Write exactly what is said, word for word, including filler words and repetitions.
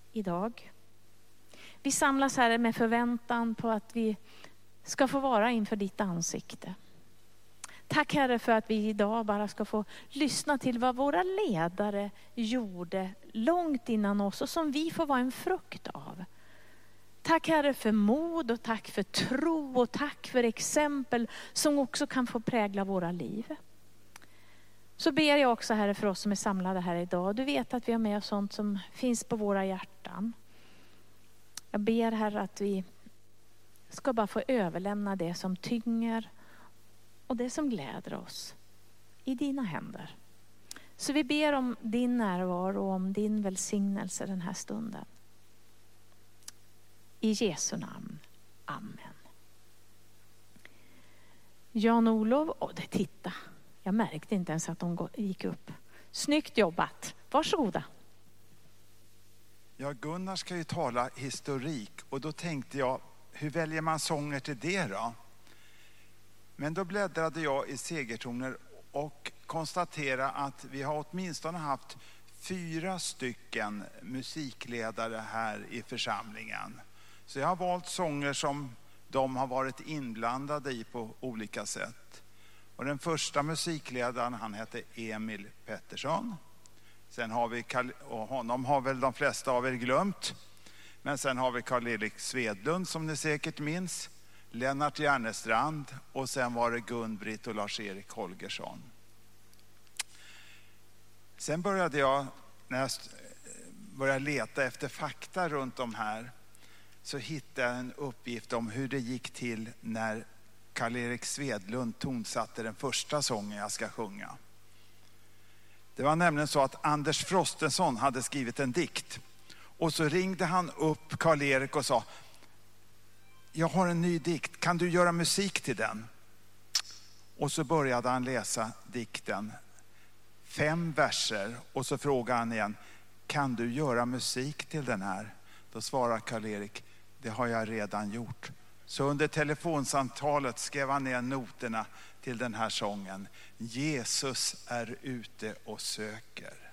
idag. Vi samlas här med förväntan på att vi ska få vara inför ditt ansikte. Tack Herre för att vi idag bara ska få lyssna till vad våra ledare gjorde långt innan oss och som vi får vara en frukt av. Tack Herre för mod och tack för tro och tack för exempel som också kan få prägla våra liv. Så ber jag också Herre för oss som är samlade här idag. Du vet att vi har med oss sånt som finns på våra hjärtan. Jag ber Herre att vi ska bara få överlämna det som tynger och det som gläder oss i dina händer. Så vi ber om din närvaro och om din välsignelse den här stunden. I Jesu namn. Amen. Jan-Olov, och det titta. Jag märkte inte ens att de gick upp. Snyggt jobbat. Varsågoda. Ja, Gunnar ska ju tala historik och då tänkte jag, hur väljer man sånger till det då? Men då bläddrade jag i segertoner och konstaterade att vi har åtminstone haft fyra stycken musikledare här i församlingen. Så jag har valt sånger som de har varit inblandade i på olika sätt. Och den första musikledaren, han hette Emil Pettersson. Sen har vi, och honom har väl de flesta av er glömt. Men sen har vi Karl-Erik Svedlund som ni säkert minns. Lennart Järnestrand och sen var det Gun-Britt och Lars-Erik Holgersson. Sen började jag, när jag började leta efter fakta runt om här, så hittade jag en uppgift om hur det gick till när Karl-Erik Svedlund tonsatte den första sången jag ska sjunga. Det var nämligen så att Anders Frostenson hade skrivit en dikt. Och så ringde han upp Karl-Erik och sa: jag har en ny dikt, kan du göra musik till den? Och så började han läsa dikten. Fem verser och så frågade han igen: kan du göra musik till den här? Då svarade Karl-Erik: det har jag redan gjort. Så under telefonsamtalet skrev han ner noterna till den här sången. Jesus är ute och söker.